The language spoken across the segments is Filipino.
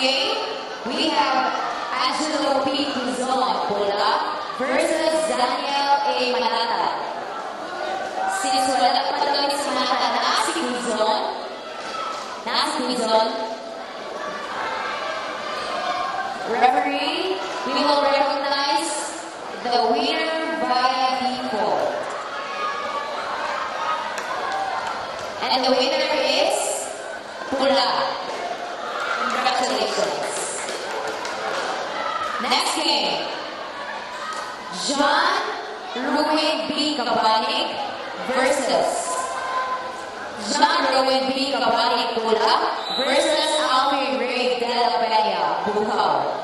game, we have Angelo P. Quezon, Pula, versus Daniel A. Malata. Since wala na patuloy sa Malata na si Quezon, referee, we will recognize the winner via default. And the winner is Pula. Congratulations. Next game, John Ruin B. Cabanig versus John Ruin B. Cabanig Pula versus Alfie Ray de la Peña Bukaw.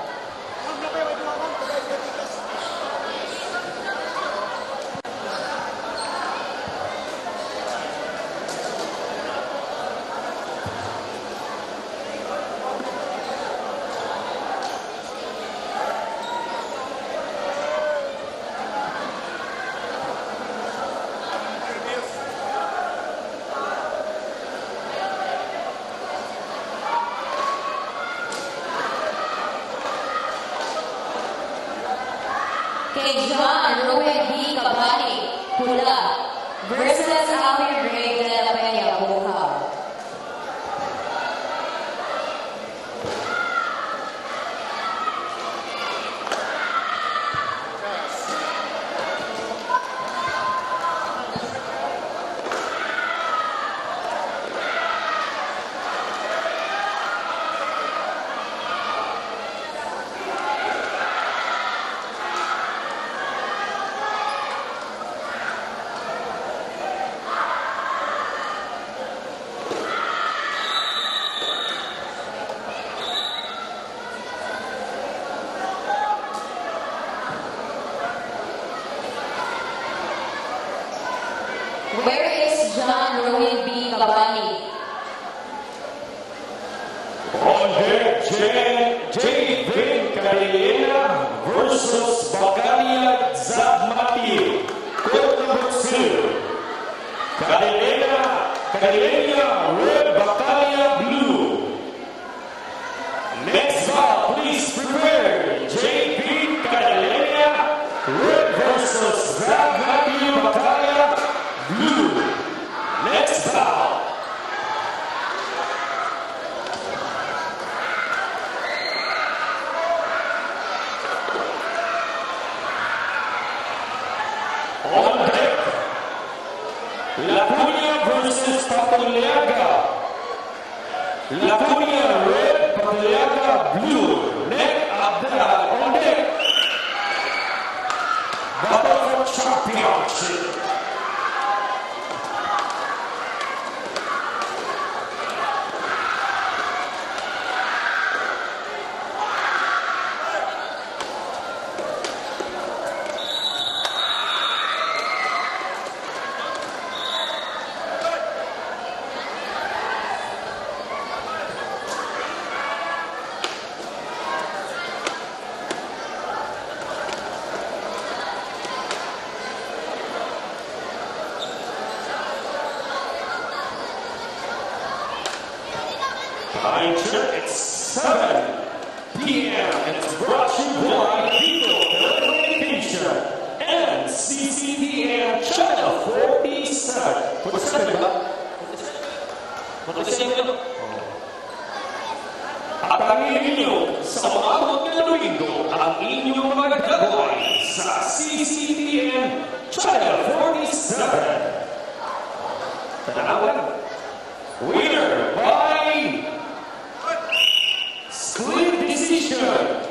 Okay, John Ruin B. Cabanig Pula versus Alfie Ray de la Peña Bukaw. Where is John Ruin B. Cabanig? On deck, J. Vin Cadena versus Bacania Zabmati. Court number 2. Cadena, red, Bacania, blue. Next bout, please prepare. J. Vin Cadena, red versus Zabmati, Bacania, blue. Next bout. On deck, Lapunia versus Papaliaga. Lapunia red, Papaliaga blue. On deck. Battle for championship. Time check, it's 7 p.m. and it's brought to you by Vigo Telecommunication and CCTN Channel 47. 47 ba? 47 ba? At ang inyo sa mga abot na Domingo, ang inyong mga gagawin sa CCTN Channel 47. Tanawan, winner by split decision.